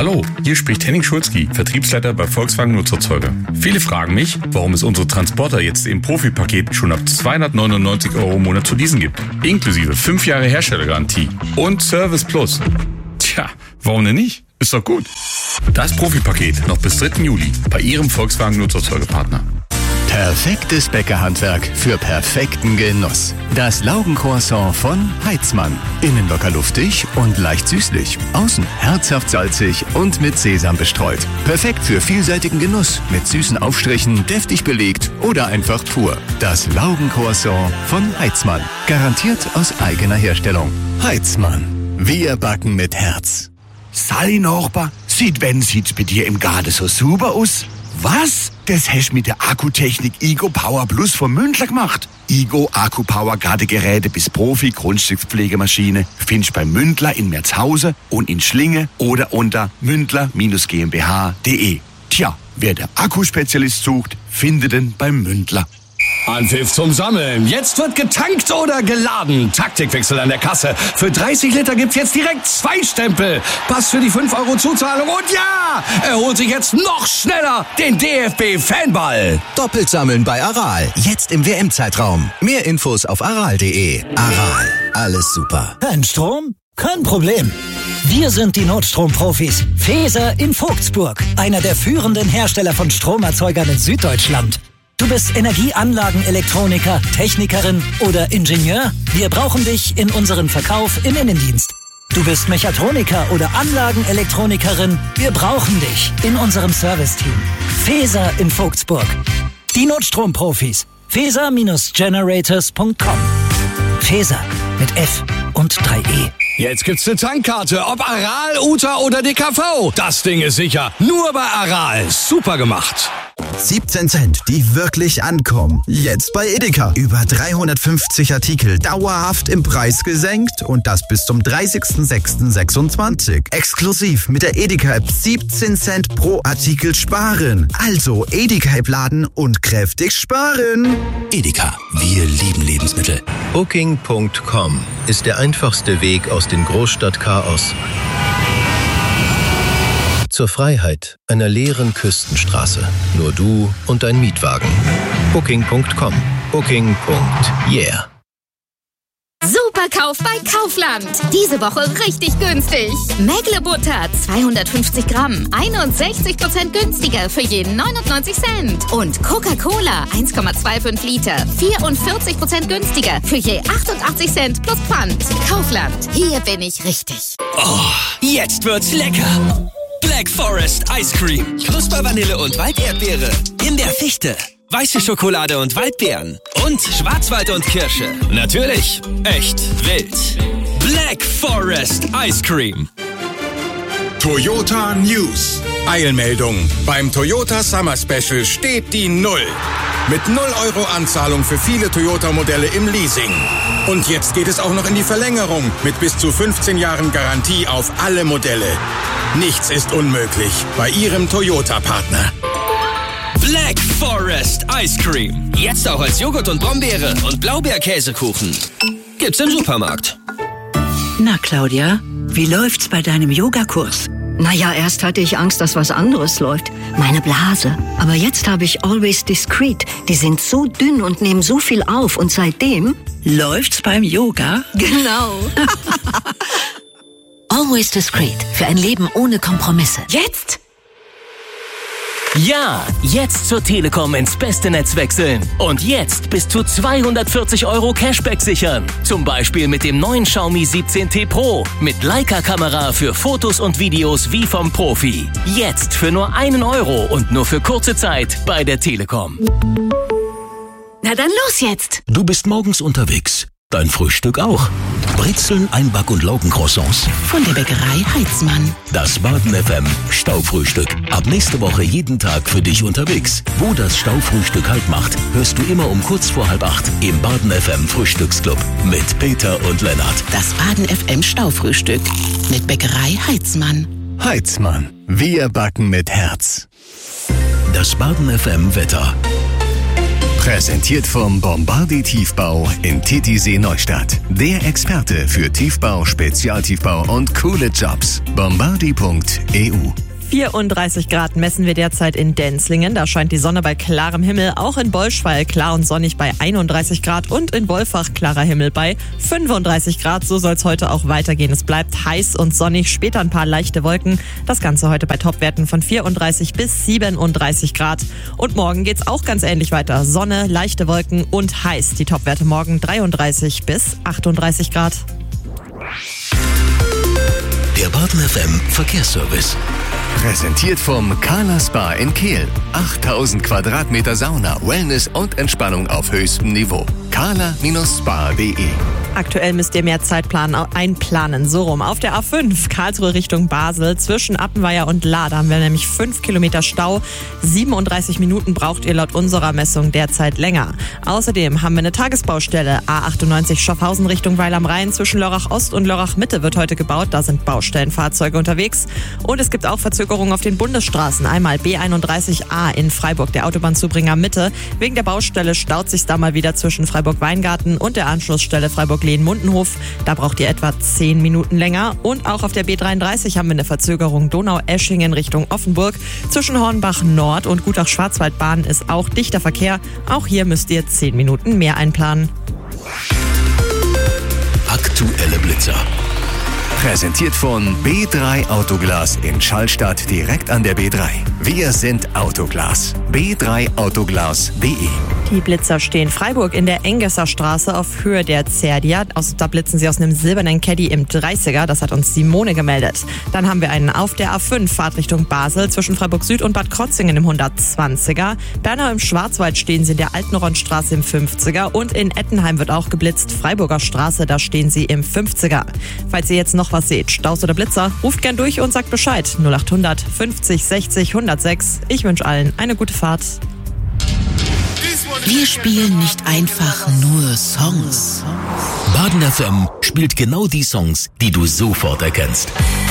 Hallo, hier spricht Henning Schulzki, Vertriebsleiter bei Volkswagen Nutzerzeuger. Viele fragen mich, warum es unsere Transporter jetzt im Profi-Paket schon ab 299 € im Monat zu leasen gibt. Inklusive 5 Jahre Herstellergarantie und Service Plus. Tja, warum denn nicht? Ist doch gut. Das Profi-Paket noch bis 3. Juli bei Ihrem Volkswagen Nutzerzeugerpartner. Perfektes Bäckerhandwerk für perfekten Genuss. Das Laugencroissant von Heitzmann. Innen locker luftig und leicht süßlich. Außen herzhaft salzig und mit Sesam bestreut. Perfekt für vielseitigen Genuss. Mit süßen Aufstrichen, deftig belegt oder einfach pur. Das Laugencroissant von Heitzmann. Garantiert aus eigener Herstellung. Heitzmann. Wir backen mit Herz. Sally Nachbar, sieht's bei dir im Garten so super aus? Was? Das hast mit der Akkutechnik Igo Power Plus vom Mündler gemacht. Igo Akku Power Gartengeräte bis Profi Grundstückspflegemaschine findest beim Mündler in Merzhausen und in Schlinge oder unter mündler-gmbh.de. Tja, wer der Akkuspezialist sucht, findet ihn beim Mündler. Anpfiff zum Sammeln. Jetzt wird getankt oder geladen. Taktikwechsel an der Kasse. Für 30 Liter gibt's jetzt direkt 2 Stempel. Pass für die 5 € Zuzahlung. Und ja, er holt sich jetzt noch schneller den DFB-Fanball. Doppelt sammeln bei Aral. Jetzt im WM-Zeitraum. Mehr Infos auf aral.de. Aral. Alles super. Kein Strom? Kein Problem. Wir sind die Notstromprofis. Feser in Vogtsburg. Einer der führenden Hersteller von Stromerzeugern in Süddeutschland. Du bist Energieanlagenelektroniker, Technikerin oder Ingenieur? Wir brauchen dich in unserem Verkauf im Innendienst. Du bist Mechatroniker oder Anlagenelektronikerin? Wir brauchen dich in unserem Serviceteam. Feser in Vogtsburg. Die Notstromprofis. feser-generators.com. Feser mit F und 3E. Jetzt gibt's eine Tankkarte, ob Aral, Uta oder DKV. Das Ding ist sicher. Nur bei Aral. Super gemacht. 17 Cent, die wirklich ankommen. Jetzt bei Edeka. Über 350 Artikel dauerhaft im Preis gesenkt und das bis zum 30.06.26. Exklusiv mit der Edeka-App 17 Cent pro Artikel sparen. Also Edeka-App laden und kräftig sparen. Edeka, wir lieben Lebensmittel. Booking.com ist der einfachste Weg aus dem Großstadtchaos zur Freiheit einer leeren Küstenstraße. Nur du und dein Mietwagen. Booking.com. Booking.yeah. Superkauf bei Kaufland. Diese Woche richtig günstig. Mägle-Butter 250 Gramm, 61% günstiger für jeden 99 Cent. Und Coca-Cola 1,25 Liter, 44% günstiger für je 88 Cent plus Pfand. Kaufland, hier bin ich richtig. Oh, jetzt wird's lecker. Black Forest Ice Cream. Knusper Vanille und Walderdbeere. In der Fichte. Weiße Schokolade und Waldbeeren. Und Schwarzwald und Kirsche. Natürlich. Echt wild. Black Forest Ice Cream. Toyota News. Eilmeldung. Beim Toyota Summer Special steht die 0. Mit 0 € Anzahlung für viele Toyota-Modelle im Leasing. Und jetzt geht es auch noch in die Verlängerung mit bis zu 15 Jahren Garantie auf alle Modelle. Nichts ist unmöglich bei Ihrem Toyota-Partner. Black Forest Ice Cream. Jetzt auch als Joghurt und Brombeere und Blaubeerkäsekuchen. Gibt's im Supermarkt. Na, Claudia, wie läuft's bei deinem Yogakurs? Naja, erst hatte ich Angst, dass was anderes läuft. Meine Blase. Aber jetzt habe ich Always Discreet. Die sind so dünn und nehmen so viel auf. Und seitdem... Läuft's beim Yoga? Genau. Always Discreet. Für ein Leben ohne Kompromisse. Jetzt? Ja, jetzt zur Telekom ins beste Netz wechseln. Und jetzt bis zu 240 € Cashback sichern. Zum Beispiel mit dem neuen Xiaomi 17T Pro. Mit Leica-Kamera für Fotos und Videos wie vom Profi. Jetzt für nur 1 € und nur für kurze Zeit bei der Telekom. Na dann los jetzt. Du bist morgens unterwegs. Dein Frühstück auch. Brezeln, Einback- und Laugencroissants. Von der Bäckerei Heitzmann. Das Baden FM Staufrühstück. Ab nächste Woche jeden Tag für dich unterwegs. Wo das Staufrühstück Halt macht, hörst du immer um kurz vor 7:30 im Baden FM Frühstücksclub mit Peter und Lennart. Das Baden FM Staufrühstück mit Bäckerei Heitzmann. Heitzmann. Wir backen mit Herz. Das Baden FM Wetter. Präsentiert vom Bombardier Tiefbau in Titisee Neustadt. Der Experte für Tiefbau, Spezialtiefbau und coole Jobs. Bombardier.eu. 34 Grad messen wir derzeit in Denzlingen. Da scheint die Sonne bei klarem Himmel. Auch in Bolschweil klar und sonnig bei 31 Grad und in Wolfach klarer Himmel bei 35 Grad. So soll es heute auch weitergehen. Es bleibt heiß und sonnig, später ein paar leichte Wolken. Das Ganze heute bei Topwerten von 34 bis 37 Grad. Und morgen geht's auch ganz ähnlich weiter. Sonne, leichte Wolken und heiß. Die Topwerte morgen 33 bis 38 Grad. Der Baden FM Verkehrsservice. Präsentiert vom Carla Spa in Kehl. 8000 Quadratmeter Sauna, Wellness und Entspannung auf höchstem Niveau. carla-spa.de. Aktuell müsst ihr mehr Zeitplan einplanen. So rum. Auf der A5 Karlsruhe Richtung Basel zwischen Appenweier und Lahr haben wir nämlich 5 Kilometer Stau. 37 Minuten braucht ihr laut unserer Messung derzeit länger. Außerdem haben wir eine Tagesbaustelle. A98 Schaffhausen Richtung Weil am Rhein zwischen Lörrach Ost und Lörrach Mitte wird heute gebaut. Da sind Baustellenfahrzeuge unterwegs. Und es gibt auch Verzögerungen auf den Bundesstraßen. Einmal B31A in Freiburg, der Autobahnzubringer Mitte. Wegen der Baustelle staut sich da mal wieder zwischen Freiburg-Weingarten und der Anschlussstelle Freiburg-Lehn-Mundenhof. Da braucht ihr etwa 10 Minuten länger. Und auch auf der B33 haben wir eine Verzögerung Donau-Eschingen Richtung Offenburg. Zwischen Hornbach Nord und Gutach-Schwarzwaldbahn ist auch dichter Verkehr. Auch hier müsst ihr 10 Minuten mehr einplanen. Aktuelle Blitzer. Präsentiert von B3 Autoglas in Schallstadt direkt an der B3. Wir sind Autoglas. b3autoglas.de. Die Blitzer stehen Freiburg in der Engesser Straße auf Höhe der Zerdia. Da blitzen sie aus einem silbernen Caddy im 30er. Das hat uns Simone gemeldet. Dann haben wir einen auf der A5 Fahrtrichtung Basel zwischen Freiburg Süd und Bad Krotzingen im 120er. Bernau im Schwarzwald stehen sie in der Altenrondstraße im 50er. Und in Ettenheim wird auch geblitzt. Freiburger Straße, da stehen sie im 50er. Falls ihr jetzt noch was seht, Staus oder Blitzer, ruft gern durch und sagt Bescheid. 0800 50 60 106. Ich wünsche allen eine gute Fahrt. Wir spielen nicht einfach nur Songs. Baden FM spielt genau die Songs, die du sofort erkennst.